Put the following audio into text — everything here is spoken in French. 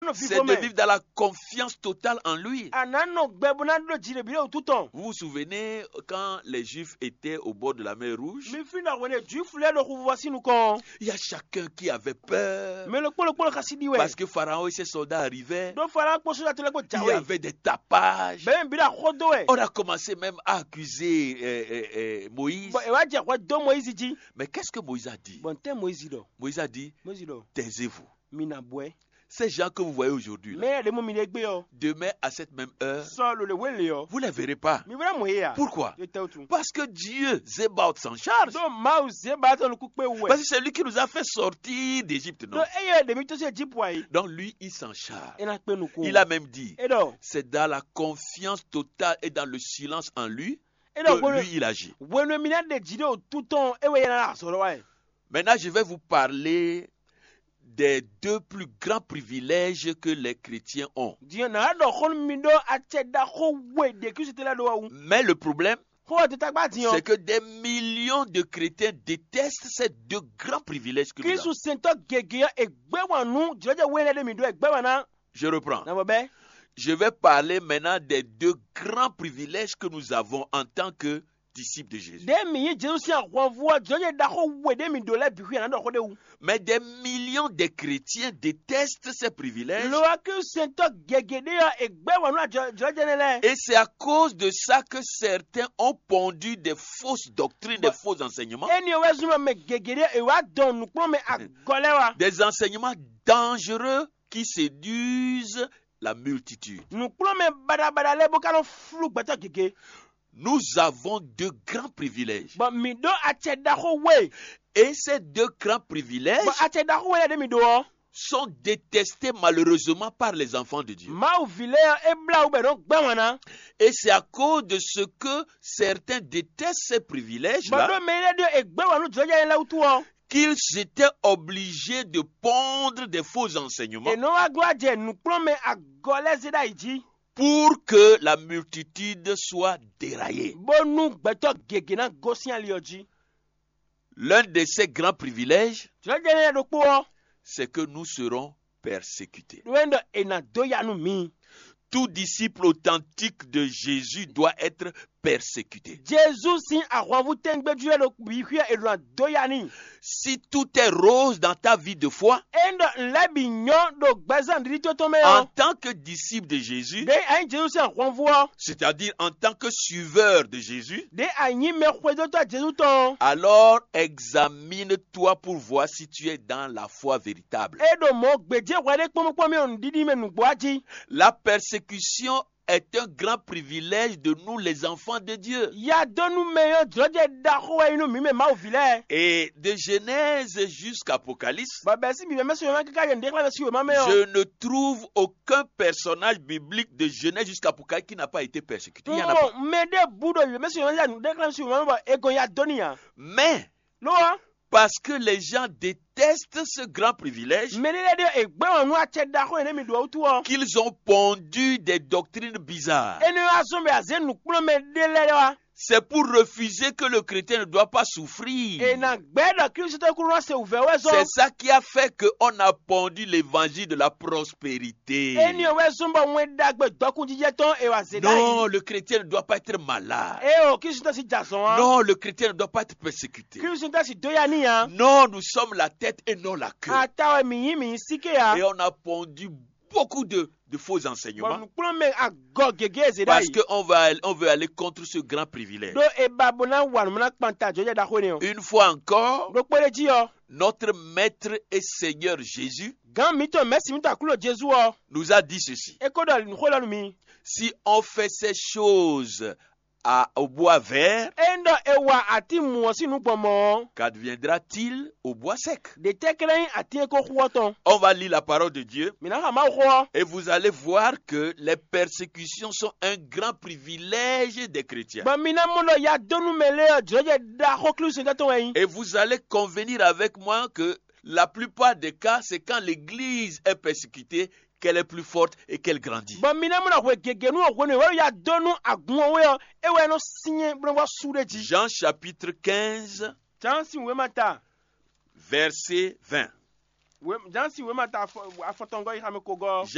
c'est de vivre dans la confiance totale en lui. Vous vous souvenez quand les Juifs étaient au bord de la mer Rouge? Il y a chacun qui avait peur parce que Pharaon et ses soldats arrivaient. Il y avait des tapages. On a commencé même à accuser Moïse. Mais qu'est-ce que Moïse a dit? Moïse a dit, taisez-vous. Ces gens que vous voyez aujourd'hui, demain à cette même heure, vous ne les verrez pas. Pourquoi? Parce que Dieu, Zébaoth, s'en charge. Parce que c'est lui qui nous a fait sortir d'Égypte, non? Donc lui, il s'en charge. Il a même dit, c'est dans la confiance totale et dans le silence en lui que lui, il agit. Maintenant, je vais vous parler des deux plus grands privilèges que les chrétiens ont. Mais le problème, c'est que des millions de chrétiens détestent ces deux grands privilèges que nous avons. Je reprends. Je vais parler maintenant des deux grands privilèges que nous avons en tant que disciples de Jésus. Mais des millions de chrétiens détestent ces privilèges. Et c'est à cause de ça que certains ont pondu des fausses doctrines, des faux enseignements. Des enseignements dangereux qui séduisent la multitude. Nous avons deux grands privilèges. Et ces deux grands privilèges sont détestés malheureusement par les enfants de Dieu. Et c'est à cause de ce que certains détestent ces privilèges-là qu'ils étaient obligés de pondre des faux enseignements pour que la multitude soit déraillée. L'un de ces grands privilèges, c'est que nous serons persécutés. Tout disciple authentique de Jésus doit être persécuté. Si tout est rose dans ta vie de foi, en tant que disciple de Jésus, c'est-à-dire en tant que suiveur de Jésus, alors examine-toi pour voir si tu es dans la foi véritable. La persécution est un grand privilège de nous les enfants de Dieu. Et de Genèse jusqu'à Apocalypse, je ne trouve aucun personnage biblique de Genèse jusqu'à Apocalypse qui n'a pas été persécuté. Il n'y en a pas. Mais parce que les gens détestent ce grand privilège, qu'ils ont pondu des doctrines bizarres. C'est pour refuser que le chrétien ne doit pas souffrir. C'est ça qui a fait qu'on a pondu l'évangile de la prospérité. Non, le chrétien ne doit pas être malade. Non, le chrétien ne doit pas être persécuté. Non, nous sommes la tête et non la queue. Et on a pondu beaucoup de faux enseignements parce qu'on veut aller contre ce grand privilège. Une fois encore, notre Maître et Seigneur Jésus nous a dit ceci: si on fait ces choses au bois vert, qu'adviendra-t-il au bois sec? On va lire la parole de Dieu et vous allez voir que les persécutions sont un grand privilège des chrétiens. Et vous allez convenir avec moi que la plupart des cas, c'est quand l'Église est persécutée qu'elle est plus forte et qu'elle grandit. Jean chapitre 15, verset 20.